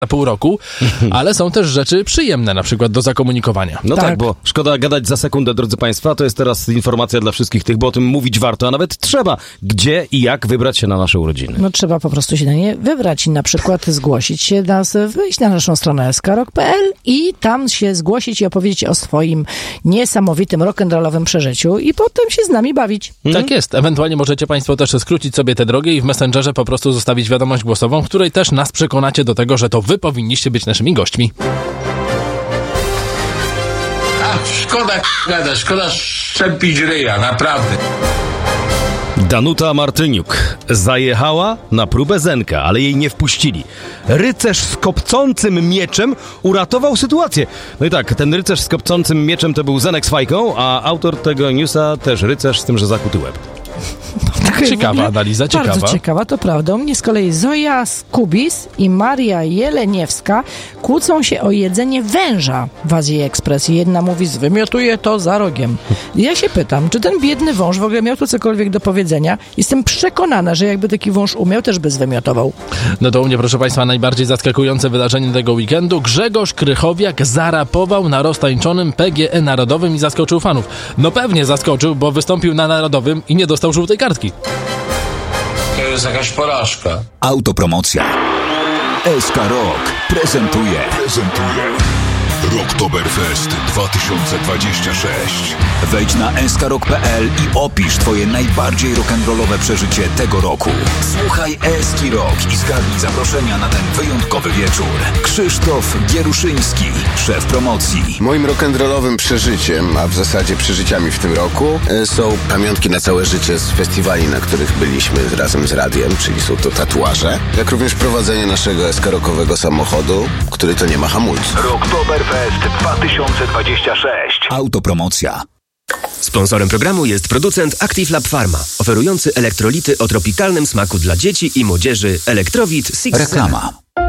na pół roku, ale są też rzeczy przyjemne, na przykład do zakomunikowania. No tak, bo szkoda gadać za sekundę, drodzy Państwo, to jest teraz informacja dla wszystkich tych, bo o tym mówić warto, a nawet trzeba, gdzie i jak wybrać się na nasze urodziny. No trzeba po prostu się na nie wybrać i na przykład zgłosić się, wyjść na naszą stronę skrok.pl i tam się zgłosić i opowiedzieć o swoim niesamowitym rock'n'rollowym przeżyciu i potem się z nami bawić. Tak jest. Ewentualnie możecie Państwo też skrócić sobie tę drogę i w Messengerze po prostu zostawić wiadomość głosową, w której też nas przekonacie do tego, że to wy powinniście być naszymi gośćmi. Szkoda gadać, szkoda szczepić ryja, naprawdę. Danuta Martyniuk zajechała na próbę Zenka, ale jej nie wpuścili. Rycerz z kopcącym mieczem uratował sytuację. No i tak, ten rycerz z kopcącym mieczem to był Zenek z fajką, a autor tego newsa też rycerz z tym, że zakuty łeb. Ciekawa analiza, ciekawa. Bardzo ciekawa, to prawda. U mnie z kolei Zoja Skubis i Maria Jeleniewska kłócą się o jedzenie węża w Azji Express. Jedna mówi, zwymiotuję to za rogiem. Ja się pytam, czy ten biedny wąż w ogóle miał tu cokolwiek do powiedzenia? Jestem przekonana, że jakby taki wąż umiał, też by zwymiotował. No to u mnie, proszę Państwa, najbardziej zaskakujące wydarzenie tego weekendu. Grzegorz Krychowiak zarapował na roztańczonym PGE Narodowym i zaskoczył fanów. No pewnie zaskoczył, bo wystąpił na Narodowym i nie dostał żółtej kartki. To jest jakaś porażka. Autopromocja. SK Rock prezentuje Rocktoberfest 2026. Wejdź na skrock.pl i opisz twoje najbardziej rock'n'rollowe przeżycie tego roku. Słuchaj Eski Rock i zgarnij zaproszenia na ten wyjątkowy wieczór. Krzysztof Gieruszyński, szef promocji. Moim rock'n'rollowym przeżyciem, a w zasadzie przeżyciami w tym roku, są pamiątki na całe życie z festiwali, na których byliśmy razem z radiem, czyli są to tatuaże, jak również prowadzenie naszego eskarockowego samochodu, który to nie ma hamulców. Rocktoberfest 2026. Autopromocja. Sponsorem programu jest producent Active Lab Pharma, oferujący elektrolity o tropikalnym smaku dla dzieci i młodzieży Elektrowit Six. Reklama.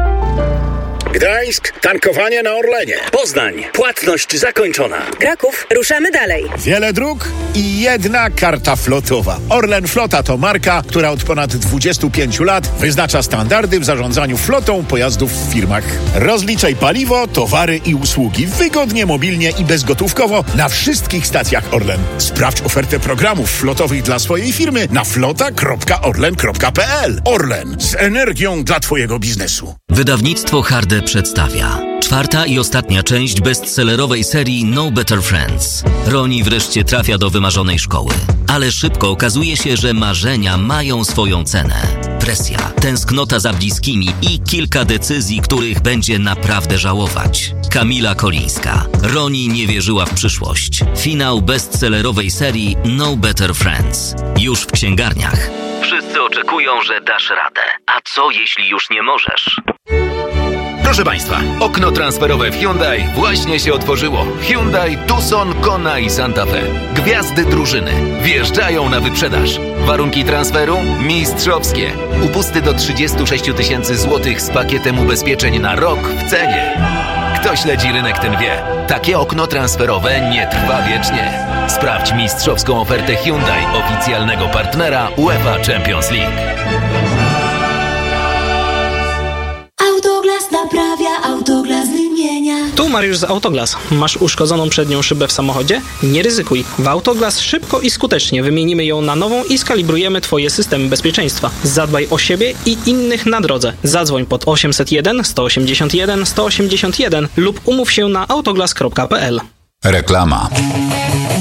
Gdańsk, tankowanie na Orlenie. Poznań, płatność zakończona. Kraków, ruszamy dalej. Wiele dróg i jedna karta flotowa. Orlen Flota to marka, która od ponad 25 lat wyznacza standardy w zarządzaniu flotą pojazdów w firmach. Rozliczaj paliwo, towary i usługi wygodnie, mobilnie i bezgotówkowo na wszystkich stacjach Orlen. Sprawdź ofertę programów flotowych dla swojej firmy na flota.orlen.pl. Orlen, z energią dla twojego biznesu. Wydawnictwo Harde przedstawia 4. i ostatnia część bestsellerowej serii No Better Friends. Roni wreszcie trafia do wymarzonej szkoły. Ale szybko okazuje się, że marzenia mają swoją cenę. Presja, tęsknota za bliskimi i kilka decyzji, których będzie naprawdę żałować. Kamila Kolińska. Roni nie wierzyła w przyszłość. Finał bestsellerowej serii No Better Friends. Już w księgarniach. Wszyscy oczekują, że dasz radę. A co jeśli już nie możesz? Proszę Państwa, okno transferowe w Hyundai właśnie się otworzyło. Hyundai Tucson, Kona i Santa Fe. Gwiazdy drużyny wjeżdżają na wyprzedaż. Warunki transferu mistrzowskie. Upusty do 36 000 złotych z pakietem ubezpieczeń na rok w cenie. Kto śledzi rynek, ten wie. Takie okno transferowe nie trwa wiecznie. Sprawdź mistrzowską ofertę Hyundai, oficjalnego partnera UEFA Champions League. Autoglas naprawia, Autoglas wymienia. Tu Mariusz z Autoglas. Masz uszkodzoną przednią szybę w samochodzie? Nie ryzykuj. W Autoglas szybko i skutecznie wymienimy ją na nową i skalibrujemy Twoje systemy bezpieczeństwa. Zadbaj o siebie i innych na drodze. Zadzwoń pod 801 181 181 lub umów się na autoglas.pl. Reklama.